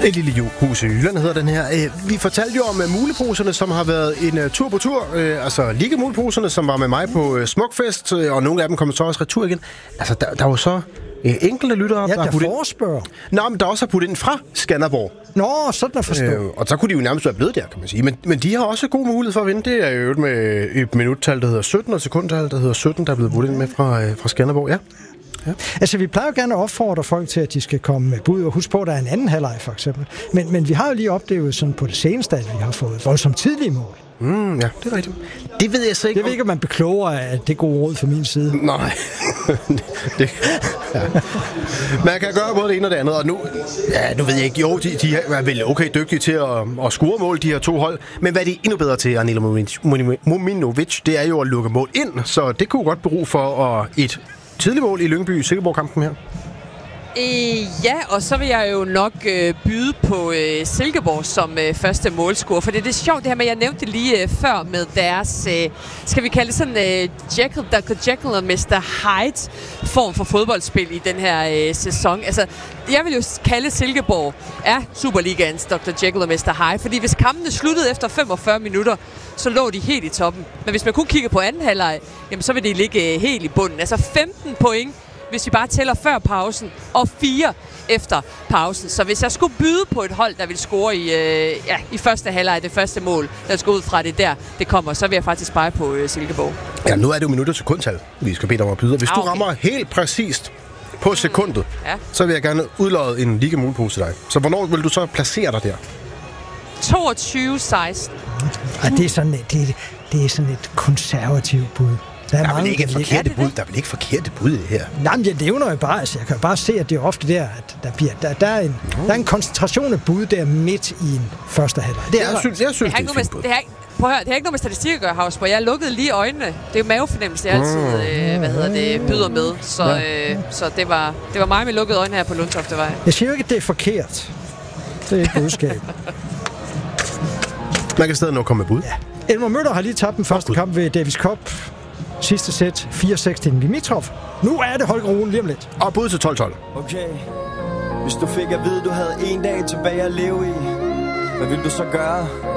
Et lille hus i Jylland hedder den her. Vi fortalte jo om muleposerne, som har været en tur på tur. Altså Liga-muleposerne, som var med mig på Smukfest, og nogle af dem kommer så også retur igen. Altså, der var så enkelte lyttere, der har forespørger. Nå, men der også har puttet ind fra Skanderborg. Nå, sådan at forstå. Og så kunne de jo nærmest være blevet der, kan man sige. Men de har også god mulighed for at vinde. Det er jo med et minuttal, der hedder 17, og sekundtal, der hedder 17, der er blevet puttet ind med fra Skanderborg, ja. Ja. Altså, vi plejer jo gerne at opfordre folk til, at de skal komme med bud, og husk på, at der er en anden halvleg, for eksempel. Men vi har jo lige oplevet sådan på det seneste, at vi har fået voldsomt tidlige mål. Ja, det er rigtigt. Det ved jeg så ikke. Det ved ikke, om man bekloger af det gode råd fra min side. Nej. Ja. Man kan gøre både det ene og det andet, og nu ved jeg ikke. Jo, de er vel okay dygtige til at score mål, de her to hold. Men hvad er de endnu bedre til, Anila Mominovic, det er jo at lukke mål ind, så det kunne godt bero for et tidligt mål i Lyngby-Silkeborg-kampen her. Ja, og så vil jeg jo nok byde på Silkeborg som første målscorer, for det er sjovt det her med, jeg nævnte det lige før med deres, skal vi kalde det sådan Dr. Jekyll og Mr. Hyde form for fodboldspil i den her sæson. Altså, jeg vil jo kalde Silkeborg Superligaens Dr. Jekyll og Mr. Hyde, fordi hvis kampene sluttede efter 45 minutter, så lå de helt i toppen. Men hvis man kun kigger på anden halvleg, jamen så vil de ligge helt i bunden. Altså 15 point, hvis vi bare tæller før pausen, og 4 efter pausen. Så hvis jeg skulle byde på et hold, der vil score i første halvleg, det første mål, der skal ud fra det kommer, så vil jeg faktisk pege på Silkeborg. Ja, nu er det jo minutter til sekundtal, vi skal bede dig om at byde. Hvis du rammer helt præcist på sekundet, så vil jeg gerne udlodde en liga-mulepose til dig. Så hvornår vil du så placere dig der? 22-16. Det er sådan et konservativt bud. Der er vel ikke forkerte bud. Der er vel ikke forkerte bud i det her. Nej, men det nævner jeg bare. Altså, jeg kan bare se, at det er ofte der, at der er en koncentration af bud der midt i en første halvleg. Jeg synes, det er fint bud. Det har ikke noget med statistik at gøre, Havsborg. Jeg lukkede lige øjnene. Det er jo mavefornemmelse, jeg altid byder med. Så det var mig med lukkede øjne her på Lundtoftevej. Jeg siger jo ikke, at det er forkert. Det er et budskab. Man kan stadig nok komme med bud. Ja. Elmer Møller har lige tabt den første kamp ved Davis Cup. Sidste sæt 4-6 til Dimitrov. Nu er det Holger Rune lige om lidt. Og bud til 12-12. Okay. Hvis du fik at vide, du havde en dag tilbage at leve i, hvad ville du så gøre?